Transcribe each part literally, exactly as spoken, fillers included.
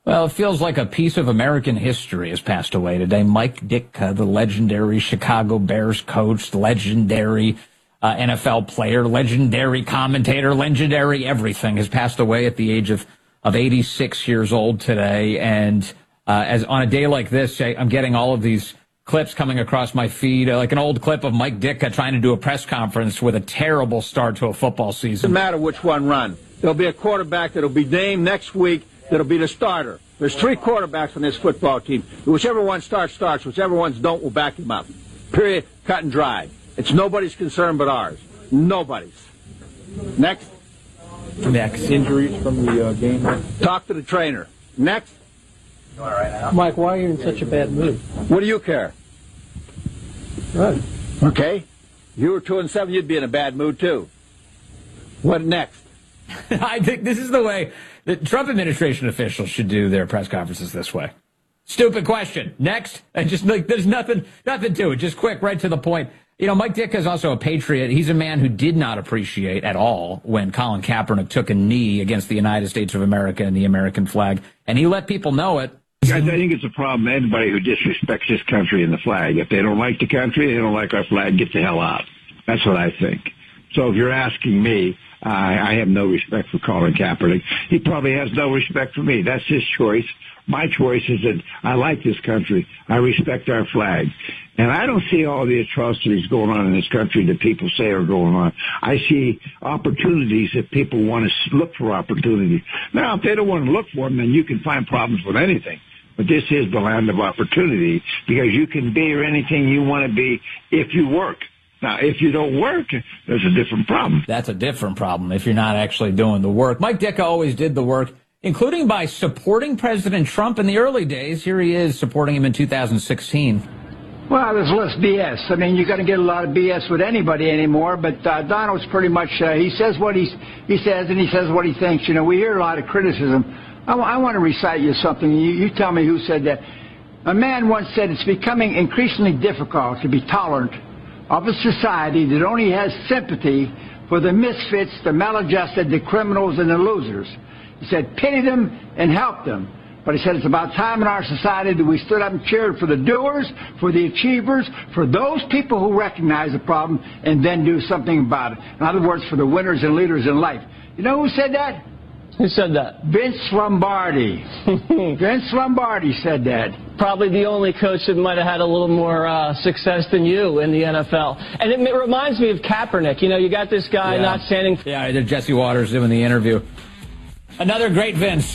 Well, it feels like a piece of American history has passed away today. Mike Ditka, the legendary Chicago Bears coach, legendary uh, N F L player, legendary commentator, legendary everything, has passed away at the age of, of eighty-six years old today. And uh, as on a day like this, I, I'm getting all of these clips coming across my feed, uh, like an old clip of Mike Ditka trying to do a press conference with a terrible start to a football season. Doesn't matter which one run. There'll be a quarterback that'll be named next week that'll be the starter. There's three quarterbacks on this football team. Whichever one starts, starts. Whichever ones don't, will back him up. Period. Cut and dry. It's nobody's concern but ours. Nobody's. Next. Next. Injuries from the uh, game. Talk to the trainer. Next. All right, Mike, why are you in such a bad mood? What do you care? Right. Okay. If you were two and seven, you'd be in a bad mood too. What next? I think this is the way the Trump administration officials should do their press conferences this way. Stupid question. Next. And just like, there's nothing, nothing to it. Just quick, right to the point. You know, Mike Ditka is also a patriot. He's a man who did not appreciate at all when Colin Kaepernick took a knee against the United States of America and the American flag. And he let people know it. I think it's a problem. Anybody who disrespects this country and the flag, if they don't like the country, they don't like our flag, get the hell out. That's what I think. So if you're asking me, I, I have no respect for Colin Kaepernick. He probably has no respect for me. That's his choice. My choice is that I like this country. I respect our flag. And I don't see all the atrocities going on in this country that people say are going on. I see opportunities that people want to look for opportunities. Now, if they don't want to look for them, then you can find problems with anything. But this is the land of opportunity because you can be anything you want to be if you work. Now, if you don't work, there's a different problem. That's a different problem if you're not actually doing the work. Mike Ditka always did the work, including by supporting President Trump in the early days. Here he is supporting him in two thousand sixteen. Well, there's less B S. I mean, you're going to get a lot of B S with anybody anymore, but uh, Donald's pretty much, uh, he says what he's, he says and he says what he thinks. You know, we hear a lot of criticism. I, w- I want to recite you something. You, you tell me who said that. A man once said it's becoming increasingly difficult to be tolerant of a society that only has sympathy for the misfits, the maladjusted, the criminals, and the losers. He said, pity them and help them. But he said it's about time in our society that we stood up and cheered for the doers, for the achievers, for those people who recognize the problem and then do something about it. In other words, for the winners and leaders in life. You know who said that? Who said that? Vince Lombardi. Vince Lombardi said that. Probably the only coach that might have had a little more uh, success than you in the N F L. And it, it reminds me of Kaepernick. You know, you got this guy yeah. not standing. Yeah, there's Jesse Waters doing the interview. Another great Vince.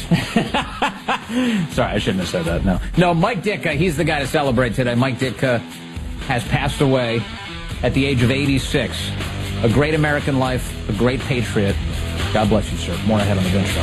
Sorry, I shouldn't have said that. No, no. Mike Ditka, he's the guy to celebrate today. Mike Ditka has passed away at the age of eighty-six. A great American life, a great patriot. God bless you, sir. More ahead on the Vince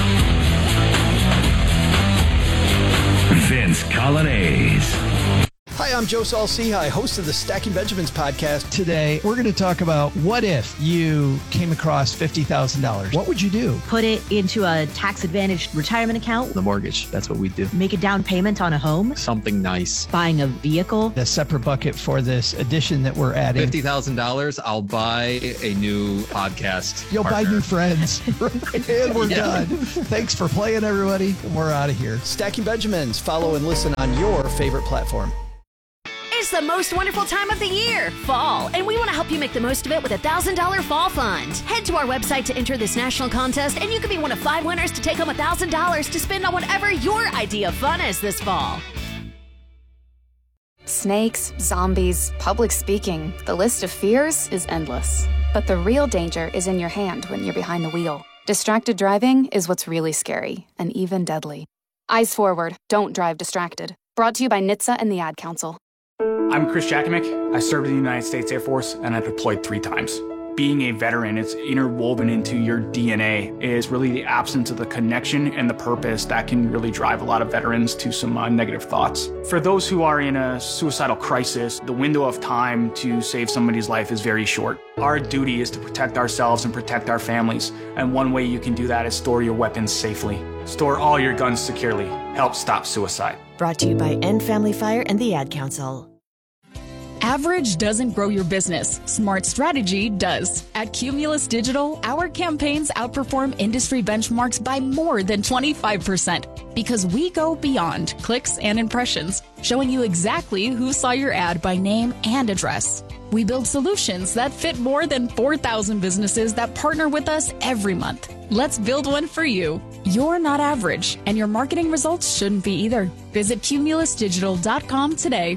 Show. Vince Coglianese. Hi, I'm Joe Saul-Sehy, host of the Stacking Benjamins podcast. Today, we're going to talk about what if you came across fifty thousand dollars. What would you do? Put it into a tax-advantaged retirement account. The mortgage. That's what we do. Make a down payment on a home. Something nice. Buying a vehicle. A separate bucket for this addition that we're adding. fifty thousand dollars, I'll buy a new podcast You'll partner. buy new friends. And we're yeah. done. Thanks for playing, everybody. We're out of here. Stacking Benjamins. Follow and listen on your favorite platform. It's the most wonderful time of the year, fall, and we want to help you make the most of it with a one thousand dollars Fall Fund. Head to our website to enter this national contest, and you could be one of five winners to take home one thousand dollars to spend on whatever your idea of fun is this fall. Snakes, zombies, public speaking, the list of fears is endless. But the real danger is in your hand when you're behind the wheel. Distracted driving is what's really scary, and even deadly. Eyes forward, don't drive distracted. Brought to you by N H T S A and the Ad Council. I'm Chris Jakimick. I served in the United States Air Force, and I deployed three times. Being a veteran, it's interwoven into your D N A, is really the absence of the connection and the purpose that can really drive a lot of veterans to some uh, negative thoughts. For those who are in a suicidal crisis, the window of time to save somebody's life is very short. Our duty is to protect ourselves and protect our families, and one way you can do that is store your weapons safely. Store all your guns securely. Help stop suicide. Brought to you by End Family Fire and the Ad Council. Average doesn't grow your business. Smart strategy does. At Cumulus Digital, our campaigns outperform industry benchmarks by more than twenty-five percent. Because we go beyond clicks and impressions, showing you exactly who saw your ad by name and address. We build solutions that fit more than four thousand businesses that partner with us every month. Let's build one for you. You're not average, and your marketing results shouldn't be either. Visit cumulus digital dot com today.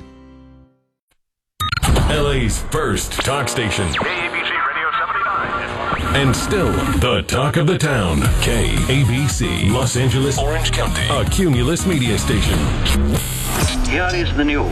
L A's first talk station. K A B C Radio seventy-nine. And still the talk of the town. K A B C, Los Angeles, Orange County. A Cumulus media station. Here is the news.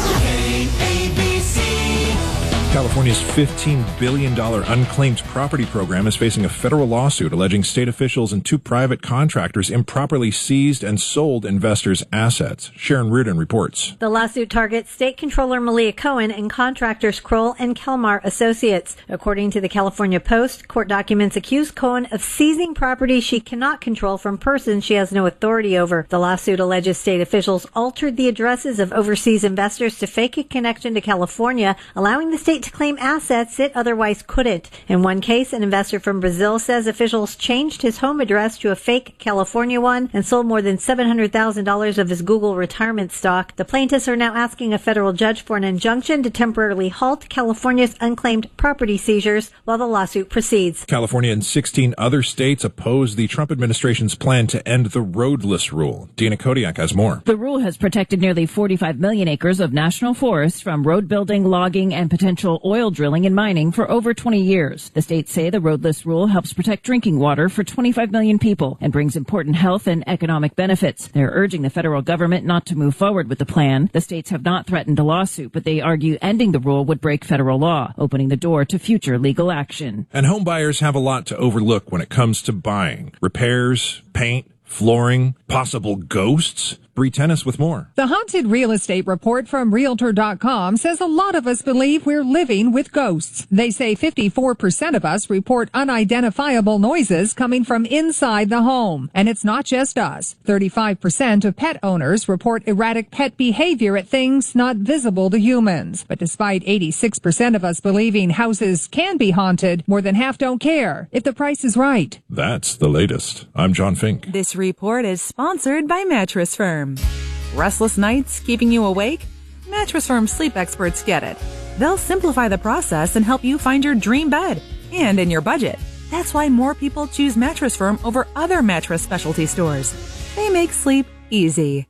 K A B C. California's fifteen billion dollars unclaimed property program is facing a federal lawsuit alleging state officials and two private contractors improperly seized and sold investors' assets. Sharon Reardon reports. The lawsuit targets State Controller Malia Cohen and contractors Kroll and Kelmar Associates. According to the California Post, court documents accuse Cohen of seizing property she cannot control from persons she has no authority over. The lawsuit alleges state officials altered the addresses of overseas investors to fake a connection to California, allowing the state to claim assets it otherwise couldn't. In one case, an investor from Brazil says officials changed his home address to a fake California one and sold more than seven hundred thousand dollars of his Google retirement stock. The plaintiffs are now asking a federal judge for an injunction to temporarily halt California's unclaimed property seizures while the lawsuit proceeds. California and sixteen other states oppose the Trump administration's plan to end the roadless rule. Dina Kodiak has more. The rule has protected nearly forty-five million acres of national forests from road building, logging, and potential oil drilling and mining for over twenty years. The states say the roadless rule helps protect drinking water for twenty-five million people and brings important health and economic benefits. They're urging the federal government not to move forward with the plan. The states have not threatened a lawsuit, but they argue ending the rule would break federal law, opening the door to future legal action. And home buyers have a lot to overlook when it comes to buying. Repairs, paint, flooring, possible ghosts. Bree Tennis with more. The Haunted Real Estate Report from Realtor dot com says a lot of us believe we're living with ghosts. They say fifty-four percent of us report unidentifiable noises coming from inside the home. And it's not just us. thirty-five percent of pet owners report erratic pet behavior at things not visible to humans. But despite eighty-six percent of us believing houses can be haunted, more than half don't care if the price is right. That's the latest. I'm John Fink. This report is sponsored by Mattress Firm. Restless nights keeping you awake? Mattress Firm sleep experts get it. They'll simplify the process and help you find your dream bed and in your budget. That's why more people choose Mattress Firm over other mattress specialty stores. They make sleep easy.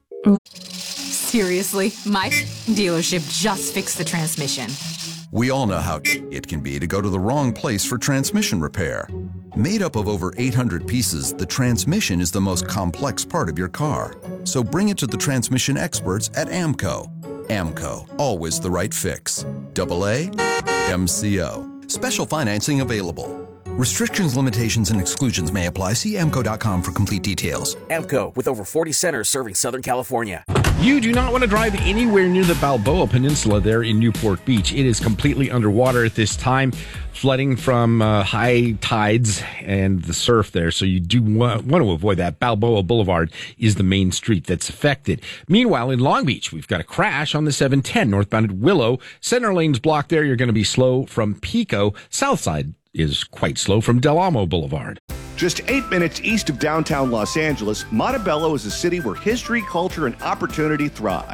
Seriously, my dealership just fixed the transmission. We all know how it can be to go to the wrong place for transmission repair. Made up of over eight hundred pieces, the transmission is the most complex part of your car. So bring it to the transmission experts at AMCO. AMCO, always the right fix. Double A, M C O. Special financing available. Restrictions, limitations, and exclusions may apply. See A M C O dot com for complete details. AMCO, with over forty centers serving Southern California. You do not want to drive anywhere near the Balboa Peninsula there in Newport Beach. It is completely underwater at this time, flooding from uh, high tides and the surf there. So you do want, want to avoid that. Balboa Boulevard is the main street that's affected. Meanwhile, in Long Beach, we've got a crash on the seven ten northbound at Willow. Center lane's blocked there. You're going to be slow from Pico. South side is quite slow from Del Amo Boulevard. Just eight minutes east of downtown Los Angeles, Montebello is a city where history, culture, and opportunity thrive.